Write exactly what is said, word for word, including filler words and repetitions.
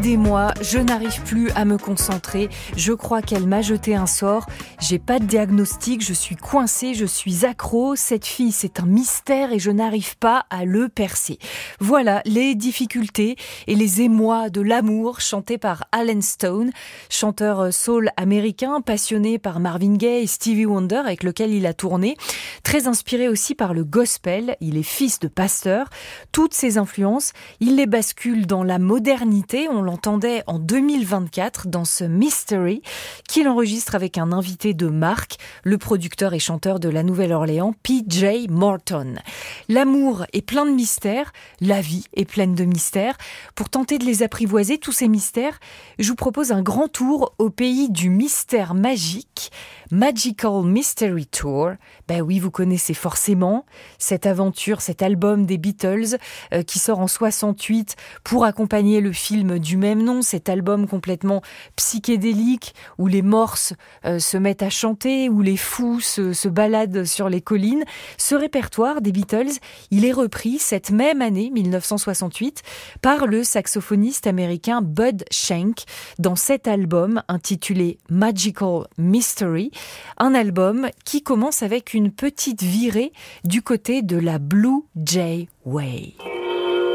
Aidez-moi, je n'arrive plus à me concentrer. Je crois qu'elle m'a jeté un sort. J'ai pas de diagnostic, je suis coincée, je suis accro. Cette fille, c'est un mystère et je n'arrive pas à le percer. Voilà les difficultés et les émois de l'amour chantés par Alan Stone, chanteur soul américain, passionné par Marvin Gaye et Stevie Wonder avec lequel il a tourné. Très inspiré aussi par le gospel, il est fils de pasteur. Toutes ces influences, il les bascule dans la modernité. On l'entendait en deux mille vingt-quatre dans ce Mystery qu'il enregistre avec un invité de marque, le producteur et chanteur de la Nouvelle-Orléans, P J Morton. L'amour est plein de mystères, la vie est pleine de mystères. Pour tenter de les apprivoiser, tous ces mystères, je vous propose un grand tour au pays du mystère magique, Magical Mystery Tour. Ben oui, vous connaissez forcément cette aventure, cet album des Beatles euh, qui sort en soixante-huit pour accompagner le film du même nom, cet album complètement psychédélique où les morses euh, se mettent à chanter, où les fous se, se baladent sur les collines. Ce répertoire des Beatles, il est repris cette même année, mille neuf cent soixante-huit, par le saxophoniste américain Bud Shank dans cet album intitulé Magical Mystery, un album qui commence avec une petite virée du côté de la Blue Jay Way.